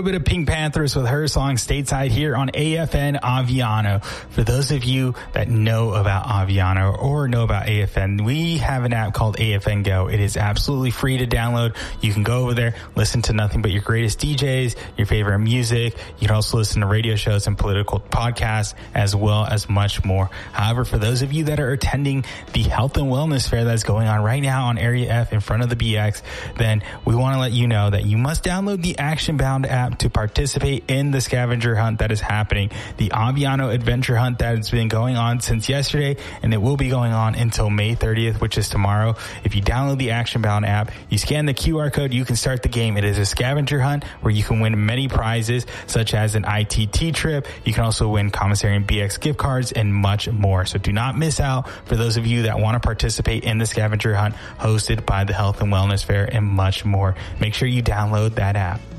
bit of Pink Panthers with her song Stateside here on AFN Aviano. For those of you that know about Aviano or know about AFN, we have an app called AFN Go. It is absolutely free to download. You can go over there, listen to nothing but your greatest DJs, your favorite music. You can also listen to radio shows and political podcasts, as well as much more. However, for those of you that are attending the health and wellness fair that's going on right now on Area F in front of the BX, then we want to let you know that you must download the Action Bound app to participate in the scavenger hunt that is happening. The Aviano Adventure Hunt that has been going on since yesterday, and it will be going on until May 30th, which is tomorrow. If you download the Action Bound app, you scan the QR code, you can start the game. It is a scavenger hunt where you can win many prizes, such as an ITT trip. You can also win Commissary and BX gift cards and much more. So do not miss out for those of you that want to participate in the scavenger hunt hosted by the Health and Wellness Fair and much more. Make sure you download that app.